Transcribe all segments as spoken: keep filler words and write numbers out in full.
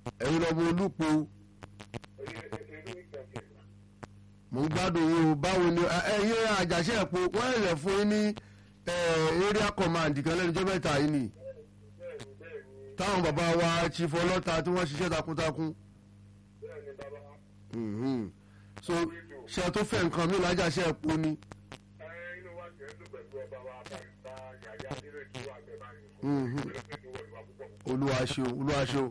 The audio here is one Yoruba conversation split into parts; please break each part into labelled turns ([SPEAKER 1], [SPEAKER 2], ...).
[SPEAKER 1] ẹ̀yin lọ́mọ olúpo mo ń gbádùn yín o báwo ni ẹ̀yin àjàṣe ẹ̀pọ̀ wọ́n ẹ̀rẹ̀ fún yín ní area command kan lẹ́nu jẹ́ mẹ́ta yìí ni táwọn bàbá wa chief ọlọ́ta tí wọ́n ṣiṣẹ́ takuntakun so ṣe tó fẹ́ nǹkan mi lájàṣe ẹ̀pọ̀ ni. olúwa ṣeun olúwa ṣeun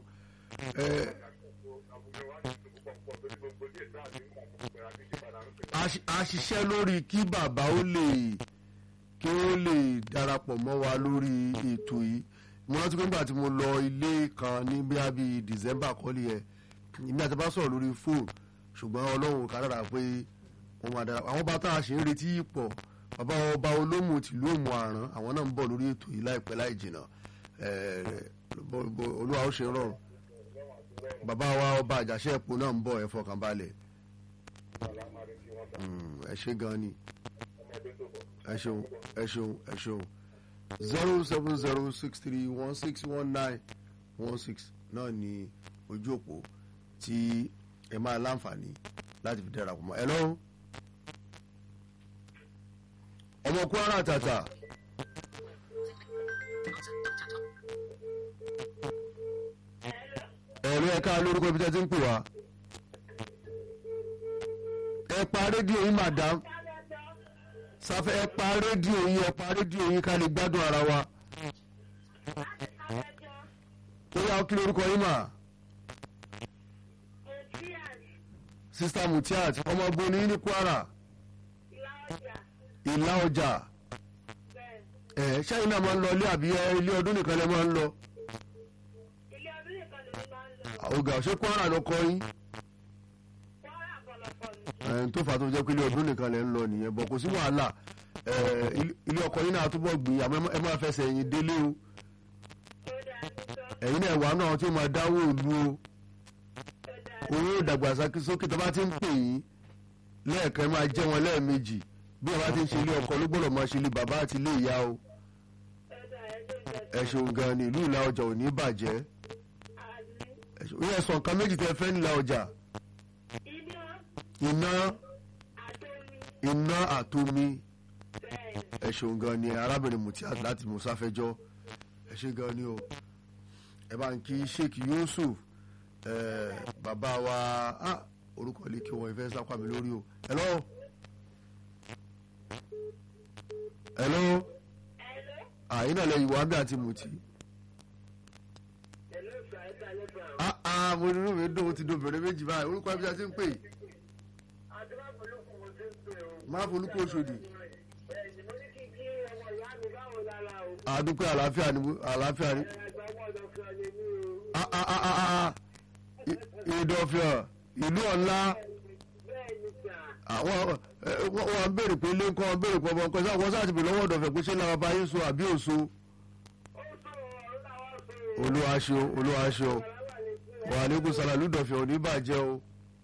[SPEAKER 1] a ṣiṣẹ́ lórí kí bàbá ó lè kí ó lè darapọ̀ mọ́ wa lórí ètò yìí mo rántí pé nígbà tí mo lọ ilé kan ní bíi bíi december kọ́lé ẹ̀ ìmí àti bá sọ̀rọ̀ lórí fóònù ṣùgbọ́n ọlọ́run ká dára pé wọ́n máa dára àwọn bá tá a ṣe ń retí pọ̀ bàbá ọba olómù tìlú òmù àrán àwọn náà ń bọ̀ lórí ètò yìí láìpẹ́ láì jìnnà olúwa ó ṣe rọrùn bàbá wa ọba àjàṣe ẹ̀pọ̀ náà ń bọ̀ ẹ fọkàn balẹ̀ ẹ ṣe gan ni ẹ ṣeun ẹ ṣeun ẹ ṣeun zero seven zero six three one six one nine one six náà ni ojú òpó tí ẹ máa láǹfààní láti fi darapọ̀ mọ́ ẹ lọ́wọ́ ọmọ Kwara tàtà ẹ̀rọ ẹ̀ka lórúkọ ibi tẹ́ ti ń pè wá ẹ pa rédíò yín madam sáfẹ́ ẹ pa rédíò yín ẹ pa rédíò yín ká lè gbádùn ara wa ó yá kí lórúkọ yín mà sista Mutiat ọmọ boni ní Kwara ìlà ọjà ẹ ṣẹ́yìn náà máa ń lọ ilé àbí ilé ọdún nìkan lẹ máa ń lọ
[SPEAKER 2] ilé ọdún nìkan lè máa ń lọ.
[SPEAKER 1] ọ̀gá ṣé Kwara ló kọ́ yín ẹ̀ tó fà tó jẹ́ pé ilé ọdún nìkan lẹ ń lọ nìyẹn bọ̀ kò sí wàhálà ilé ọkọ yín náà túbọ̀ gbé àmọ́ ẹ máa fẹsẹ̀ ẹ̀yìn délé o ẹ̀yin náà wà náà tí ó máa dáwọ́ òlu o owó ìdàgbàsókè tó bá ti ń pè yín lẹ́ẹ̀kan máa jẹ́ wọn lẹ́ẹ̀mejì bí wọ́n bá ti ń ṣe ilé ọkọ ló gbọ́dọ̀ máa ṣe ilé bàbá àti ilé ìyá o ẹ ṣeun gan ni ìlú ìlà ọjà ò ní bàjẹ́ ó yẹ sọ nǹkan méjì tẹ́ fẹ́ nílà ọjà iná iná àtomi ẹ ṣeun gan ni arábìnrin Mutiat láti Musafẹjọ ẹ ṣe gan ni o ẹ bá ń kí Sheikh Yusuf bàbá wa orúkọ ilé kí wọn ìfẹ́ sápá mi lórí o hello hello àyínà lẹ́yìn wà bí àti Muti mo nínú mi dùn ó ti dòbìnrin méjì báyìí orúkọ ẹbí àti ń pè máa folúkọ Òṣòdì àdúpẹ́ àlàáfíà ni àlàáfíà ni ìdọ̀fíà ìlú ọ̀la àwọn wọn béèrè pé ilé nǹkan béèrè pé ọmọ nǹkan sáà wọ́n sáà ti bèrè lọ́wọ́ ọ̀dọ̀fẹ́ pé ṣé lára bá yín so àbí òso olúwaṣọ olúwaṣọ wàhálẹ́kùn sàlàlú dọ̀fẹ́ òní bàjẹ́ o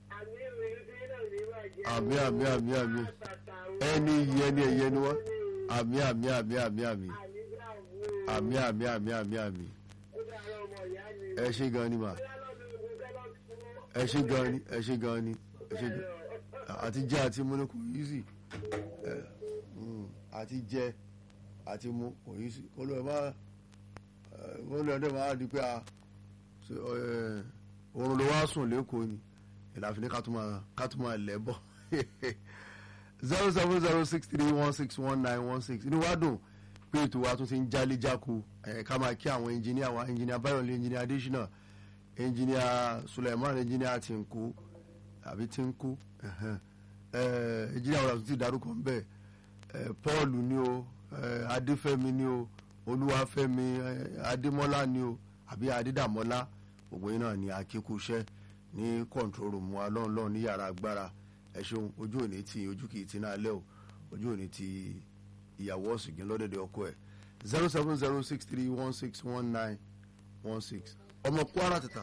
[SPEAKER 1] àmì àmì àmì àmì ẹni yìí ẹni ẹ̀yẹ ni wọ́n àmì àmì àmì àmì àmì àmì àmì àmì àmì àmì ẹ ṣe gan ni mà ẹ ṣe gan ni ẹ ṣe gan ni ẹ ṣe gan àti jẹ àti mu ni kò yí sí àti jẹ àti mu kò yí sí kó ló ẹ má kó ló ẹ dẹ́ máa di pé oorun ló wá sùn lẹ́kọ̀ọ́ ni ìlàfin ní ká tún máa lẹ̀ bọ̀ zero seven zero six three one six one nine one six inú wa dùn pé ètò wa tún ti ń jálé jáko ká máa kí àwọn ẹnjìníà wa ẹnjìníà Báyọ̀lé ẹnjìníà Adésínà ẹnjìníà Suleiman ẹnjìníà Tìǹkù àbí Tìǹkù ẹnjìníà wọn àti ti dárúkọ ń bẹ Paul ni o Adéfẹ́mi ni o Olúwafẹ́mi Adémọ́lá ni o àbí Adédàmọ́lá gbogbo yín náà ni akíkúṣẹ́ ní control room wa lọ́nlọ́n ní yàrá agbára ẹ ṣeun ojú òní ti ojú kìí ti náà lẹ́ o ojú òní ti ìyàwó ọ̀sìnkín lọ́dẹ̀dẹ̀ ọkọ ẹ̀ zero seven zero six three one six one nine one six ọmọ Kwara tata.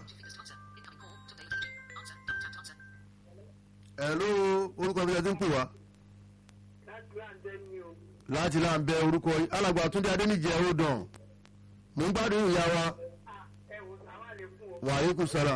[SPEAKER 1] hello orúkọ mi ti ń pè wá. láti láǹbẹ̀ orúkọ alàgbà Túndé Adéníjì ẹ̀rọ dàn mò ń gbádùn ìyá wa wàhálà kùsàlà.